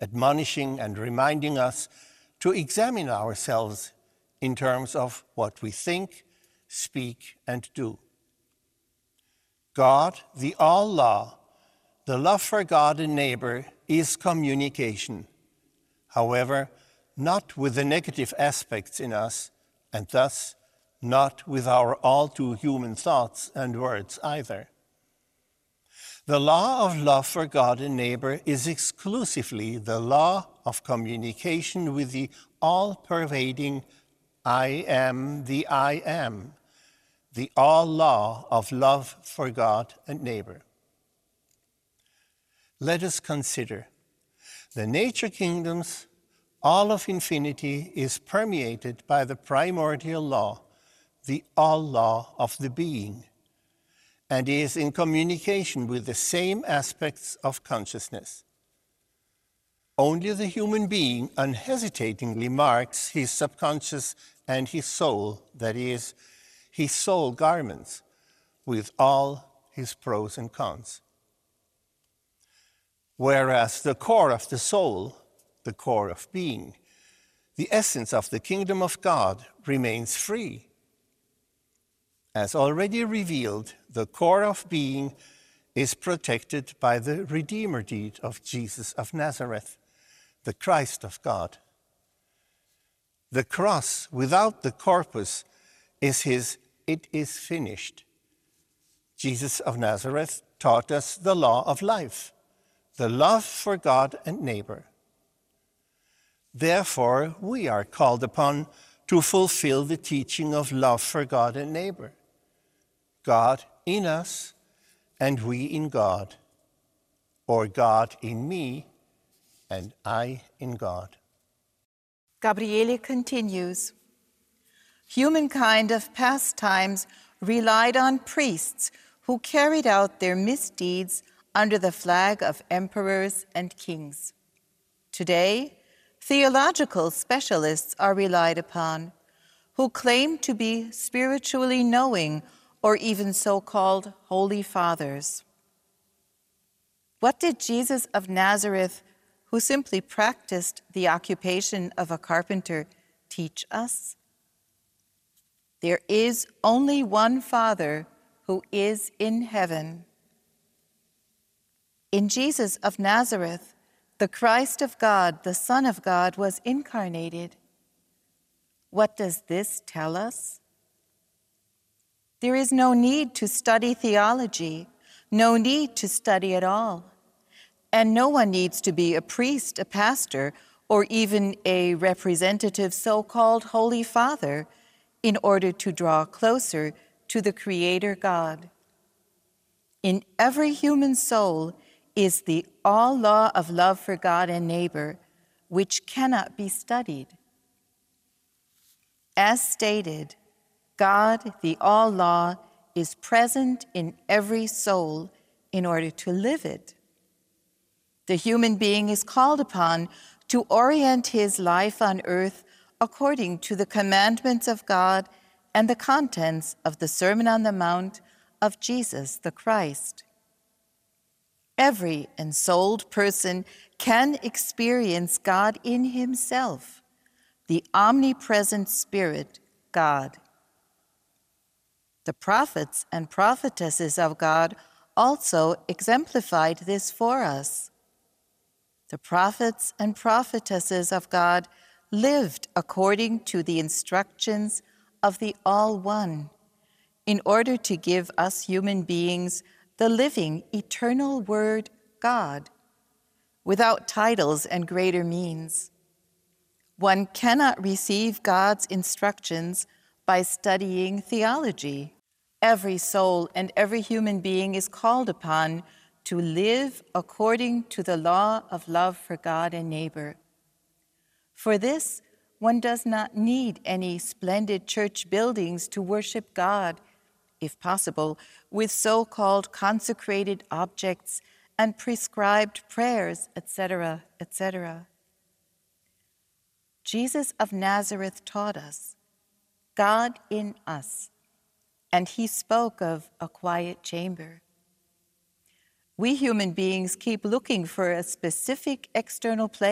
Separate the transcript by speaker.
Speaker 1: admonishing and reminding us to examine ourselves in terms of what we think, speak, and do. God, the all-law, the love for God and neighbor, is communication. However, not with the negative aspects in us, and thus not with our all too human thoughts and words either. The law of love for God and neighbor is exclusively the law of communication with the all-pervading I am the I am, the all-law of love for God and neighbor. Let us consider the nature kingdoms. All of infinity is permeated by the primordial law, the all-law of the being, and is in communication with the same aspects of consciousness. Only the human being unhesitatingly marks his subconscious and his soul, that is, his soul garments, with all his pros and cons. Whereas the core of the soul, the core of being, the essence of the kingdom of God, remains free. As already revealed, the core of being is protected by the Redeemer deed of Jesus of Nazareth, the Christ of God. The cross without the corpus is his "it is finished." Jesus of Nazareth taught us the law of life, the love for God and neighbor. Therefore, we are called upon to fulfill the teaching of love for God and neighbor. God in us and we in God, or God in me and I in God.
Speaker 2: Gabriele continues, humankind of past times relied on priests who carried out their misdeeds under the flag of emperors and kings. Today, theological specialists are relied upon who claim to be spiritually knowing or even so-called holy fathers. What did Jesus of Nazareth, who simply practiced the occupation of a carpenter, teach us? There is only one Father who is in heaven. In Jesus of Nazareth, the Christ of God, the Son of God, was incarnated. What does this tell us? There is no need to study theology, no need to study at all. And no one needs to be a priest, a pastor, or even a representative so-called Holy Father in order to draw closer to the Creator God. In every human soul is the all-law of love for God and neighbor, which cannot be studied. As stated, God, the all-law, is present in every soul in order to live it. The human being is called upon to orient his life on earth according to the commandments of God and the contents of the Sermon on the Mount of Jesus the Christ. Every ensouled person can experience God in himself, the omnipresent Spirit, God. The prophets and prophetesses of God also exemplified this for us. The prophets and prophetesses of God lived according to the instructions of the All-One in order to give us human beings the living, eternal Word, God, without titles and greater means. One cannot receive God's instructions by studying theology. Every soul and every human being is called upon to live according to the law of love for God and neighbor. For this, one does not need any splendid church buildings to worship God, if possible, with so-called consecrated objects and prescribed prayers, etc., etc. Jesus of Nazareth taught us, God in us, and he spoke of a quiet chamber. We human beings keep looking for a specific external place